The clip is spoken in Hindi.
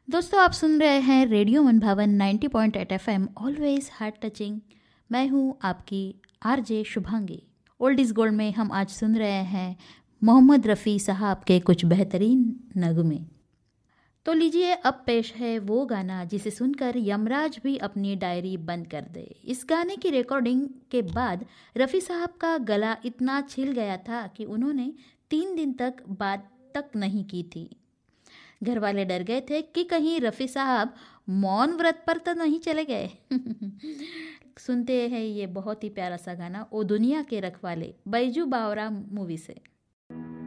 दोस्तों आप सुन रहे हैं रेडियो मनभावन 90.8 एफएम ऑलवेज हार्ट टचिंग। मैं हूं आपकी RJ Shubhangi. Old is gold में हम आज सुन रहे हैं मोहम्मद रफ़ी साहब के कुछ बेहतरीन नगमे। तो लीजिए अब पेश है वो गाना जिसे सुनकर यमराज भी अपनी डायरी बंद कर दे। इस गाने की रिकॉर्डिंग के बाद रफ़ी साहब का गला इतना छिल गया था कि उन्होंने 3 दिन तक बात तक नहीं की थी। घर वाले डर गए थे कि कहीं रफ़ी साहब मौन व्रत पर तो नहीं चले गए। सुनते हैं ये बहुत ही प्यारा सा गाना ओ दुनिया के रखवाले, बैजू बावरा मूवी से।